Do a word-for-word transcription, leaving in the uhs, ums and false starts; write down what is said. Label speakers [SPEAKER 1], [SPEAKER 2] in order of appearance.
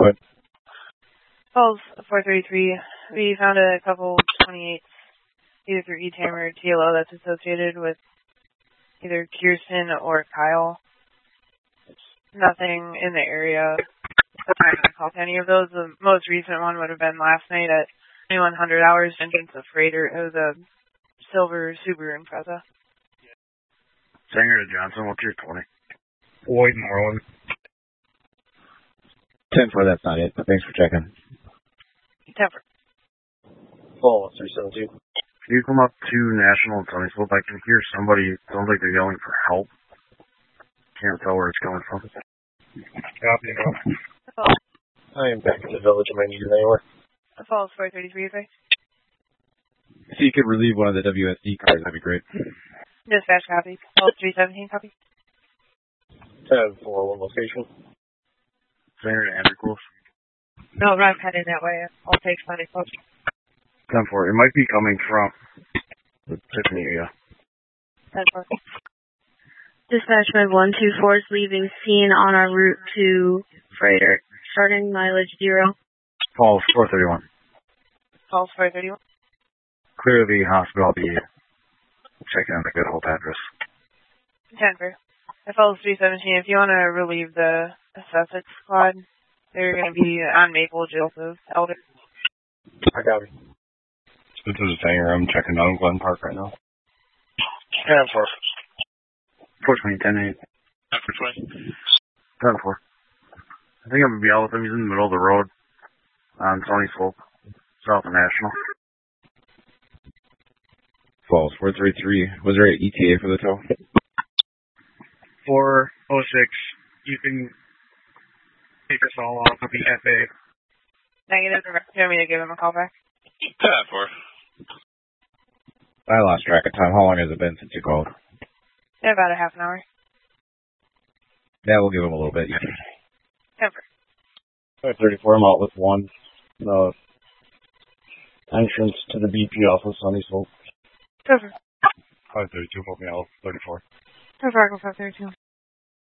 [SPEAKER 1] Go ahead.
[SPEAKER 2] Calls four thirty-three. We found a couple twenty-eights, either through E T A M or T L O, that's associated with either Kirsten or Kyle. Nothing in the area at the time I called any of those. The most recent one would have been last night at twenty-one hundred hours, entrance of Freighter. It was a silver Subaru Impreza.
[SPEAKER 3] Sanger to Johnson, what's your twenty?
[SPEAKER 4] Floyd Marlin.
[SPEAKER 1] ten four, that's not it, but thanks for checking.
[SPEAKER 2] ten four.
[SPEAKER 4] Fall, three seven two.
[SPEAKER 3] Can you come up to National and Tony Slope? I can hear somebody, sounds like they're yelling for help. Can't tell where it's coming from.
[SPEAKER 4] Copy, no.
[SPEAKER 2] Falls.
[SPEAKER 4] I am back in the village. Am I needed anywhere?
[SPEAKER 2] Falls four thirty-three, okay?
[SPEAKER 1] If you could relieve one of the W S D cards, that'd be great.
[SPEAKER 2] Dispatch copy. Falls three seventeen, copy.
[SPEAKER 4] ten four, one location.
[SPEAKER 3] Sanger to Andrew Close.
[SPEAKER 2] No, I'm heading that way. I'll take Sunny Close.
[SPEAKER 3] ten four, it might be coming from the Tiffany area.
[SPEAKER 2] ten four.
[SPEAKER 5] Dispatch by one two four is leaving scene on our route to Freighter. Starting mileage zero.
[SPEAKER 3] Falls four thirty-one.
[SPEAKER 2] Falls four thirty-one.
[SPEAKER 3] Clear the hospital. I'll be checking on the Good Hope address.
[SPEAKER 2] ten four. It falls three seventeen. If you want to relieve the Sussex squad, they're going to be on Maple, Joseph, Elder.
[SPEAKER 4] I got it.
[SPEAKER 1] This is a Sanger. I'm checking on Glen Park right now.
[SPEAKER 4] ten four.
[SPEAKER 3] four twenty, ten eight.
[SPEAKER 4] four twenty.
[SPEAKER 3] ten four. I think I'm going to be out with him. He's in the middle of the road on Tony Slope, south of National.
[SPEAKER 1] Falls four three three. Was there an E T A for the tow?
[SPEAKER 4] four oh six. You can take us all off of the F A.
[SPEAKER 2] Negative. Do you want me to give him a call back?
[SPEAKER 4] ten four.
[SPEAKER 1] I lost track of time. How long has it been since you called?
[SPEAKER 2] Yeah, about a half an hour.
[SPEAKER 1] Yeah, we'll give him a little bit. Yeah.
[SPEAKER 2] ten four.
[SPEAKER 4] five thirty-four, I'm out with one. The entrance to the B P off of Sunny Slope.
[SPEAKER 2] ten four.
[SPEAKER 4] five thirty-two, put me out, thirty-four.
[SPEAKER 2] ten four, five thirty-two.